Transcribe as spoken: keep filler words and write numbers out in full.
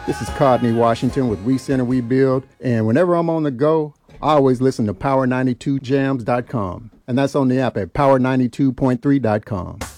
This is Codney Washington with We Center, We Build. And whenever I'm on the go, I always listen to power ninety-two jams dot com. And that's on the app at power ninety-two point three dot com.